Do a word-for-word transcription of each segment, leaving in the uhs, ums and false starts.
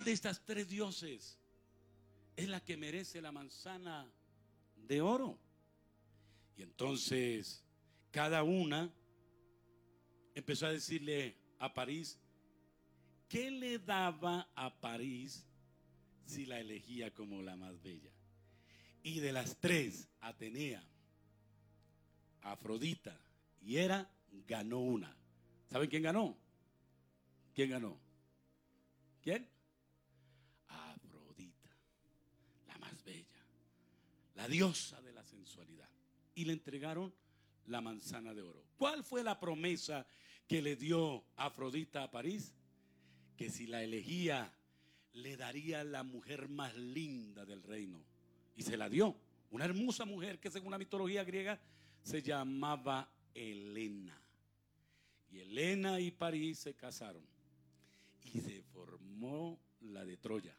de estas tres dioses es la que merece la manzana de oro? Y entonces cada una empezó a decirle a París qué le daba a París si la elegía como la más bella. Y de las tres, Atenea, Afrodita y Hera ganó una. ¿Saben quién ganó? ¿Quién ganó? ¿Quién? Afrodita, la más bella, la diosa de la sensualidad. Y le entregaron la manzana de oro. ¿Cuál fue la promesa que le dio Afrodita a París? Que si la elegía, le daría la mujer más linda del reino. Y se la dio. Una hermosa mujer que según la mitología griega se llamaba Helena. Y Helena y París se casaron. Y se formó la de Troya.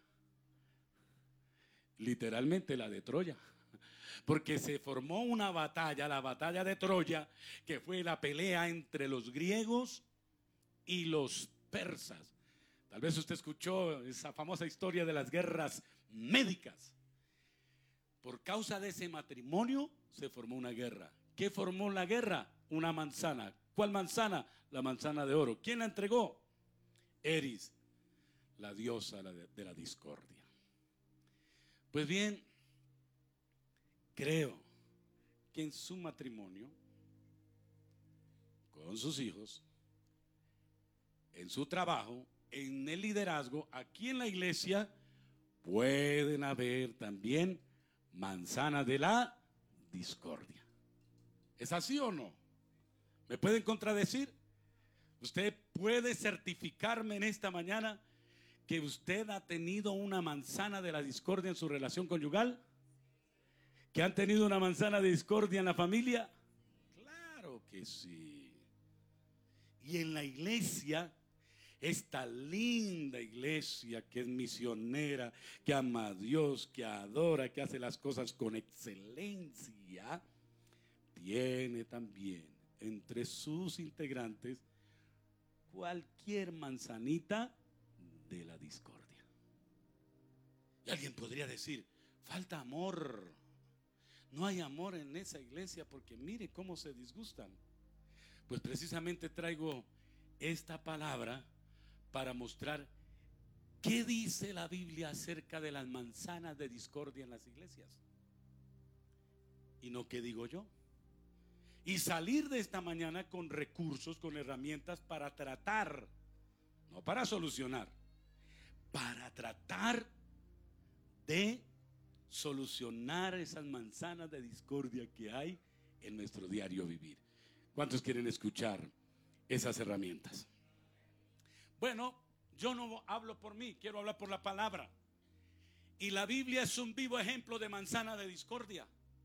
Literalmente la de Troya. Porque se formó una batalla, la batalla de Troya, que fue la pelea entre los griegos y los persas. Tal vez usted escuchó esa famosa historia de las guerras médicas. Por causa de ese matrimonio se formó una guerra. ¿Qué formó la guerra? Una manzana. ¿Cuál manzana? La manzana de oro. ¿Quién la entregó? Eris, la diosa de la discordia. Pues bien, creo que en su matrimonio, con sus hijos, en su trabajo, en el liderazgo, aquí en la iglesia, pueden haber también manzanas de la discordia. ¿Es así o no? ¿Me pueden contradecir? ¿Usted puede certificarme en esta mañana que usted ha tenido una manzana de la discordia en su relación conyugal? ¿Que han tenido una manzana de discordia en la familia? Claro que sí. Y en la iglesia, esta linda iglesia que es misionera, que ama a Dios, que adora, que hace las cosas con excelencia, tiene también entre sus integrantes cualquier manzanita de la discordia. Y alguien podría decir, falta amor. No hay amor en esa iglesia porque mire cómo se disgustan. Pues precisamente traigo esta palabra para mostrar qué dice la Biblia acerca de las manzanas de discordia en las iglesias. Y no qué digo yo. Y salir de esta mañana con recursos, con herramientas para tratar, no para solucionar, para tratar de solucionar esas manzanas de discordia que hay en nuestro diario vivir. ¿Cuántos quieren escuchar esas herramientas? Bueno, yo no hablo por mí, quiero hablar por la palabra. Y la Biblia es un vivo ejemplo de manzana de discordia.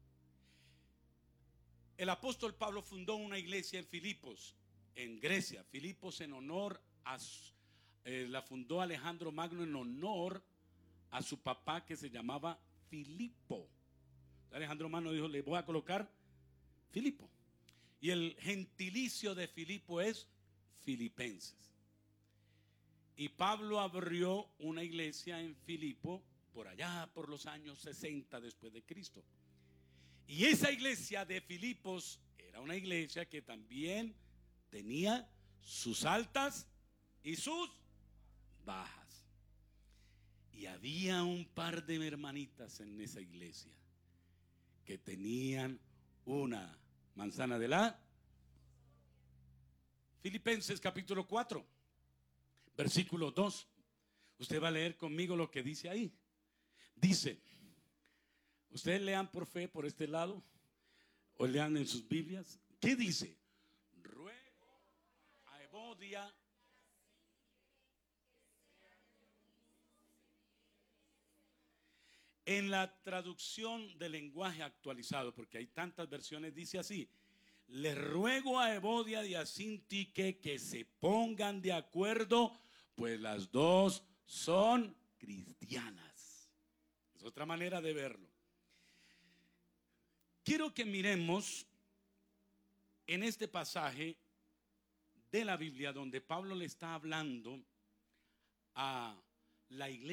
El apóstol Pablo fundó una iglesia en Filipos, en Grecia. Filipos en honor a eh, la fundó Alejandro Magno en honor a su papá que se llamaba Filipo. Alejandro Magno dijo, le voy a colocar Filipo. Y el gentilicio de Filipo es Filipenses. Y Pablo abrió una iglesia en Filipo por allá por los años sesenta después de Cristo. Y esa iglesia de Filipos era una iglesia que también tenía sus altas y sus bajas. Y había un par de hermanitas en esa iglesia que tenían una manzana de la Filipenses capítulo cuatro, versículo dos. Usted va a leer conmigo lo que dice ahí. Dice, ustedes lean por fe por este lado o lean en sus Biblias. ¿Qué dice? Ruego a Evodia en la traducción del lenguaje actualizado, porque hay tantas versiones, dice así: les ruego a Evodia y a Sintique que se pongan de acuerdo, pues las dos son cristianas. Es otra manera de verlo. Quiero que miremos en este pasaje de la Biblia donde Pablo le está hablando a la iglesia